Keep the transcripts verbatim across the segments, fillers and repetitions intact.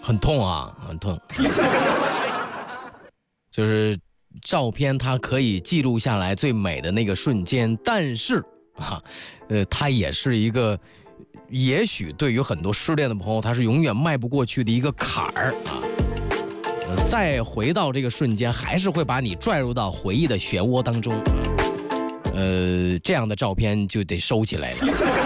很痛啊，很痛。就是照片它可以记录下来最美的那个瞬间，但是啊，呃，它也是一个，也许对于很多失恋的朋友，他是永远迈不过去的一个坎儿啊。呃、再回到这个瞬间，还是会把你拽入到回忆的漩涡当中。呃，这样的照片就得收起来了。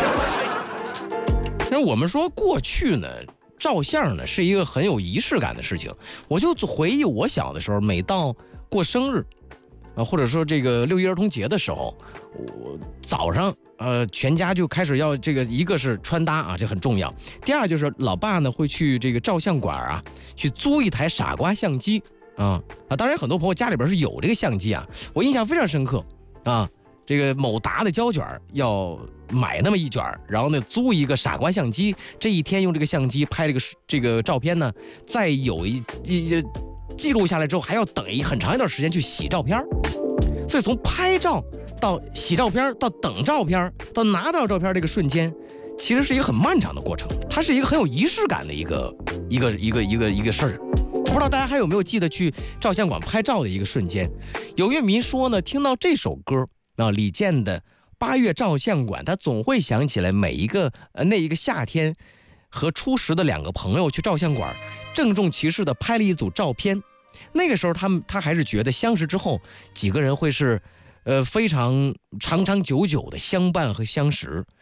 那我们说过去呢，照相呢是一个很有仪式感的事情。我就回忆我小的时候，每到过生日啊，或者说这个六一儿童节的时候，我早上呃全家就开始要这个，一个是穿搭啊，这很重要。第二就是老爸呢会去这个照相馆啊，去租一台傻瓜相机啊啊，当然很多朋友家里边是有这个相机啊，我印象非常深刻啊。这个某达的胶卷要买那么一卷，然后呢租一个傻瓜相机，这一天用这个相机拍这个这个照片呢，再有一一记录下来之后，还要等一很长一段时间去洗照片。所以从拍照到洗照片到等照片到拿到照片这个瞬间，其实是一个很漫长的过程，它是一个很有仪式感的一个一个一个一个一个事儿。不知道大家还有没有记得去照相馆拍照的一个瞬间？有乐迷说呢，听到这首歌。那李健的《八月照相馆》，他总会想起来每一个呃那一个夏天，和初识的两个朋友去照相馆，郑重其事的拍了一组照片。那个时候他们他还是觉得相识之后几个人会是，呃非常长长久久的相伴和相识。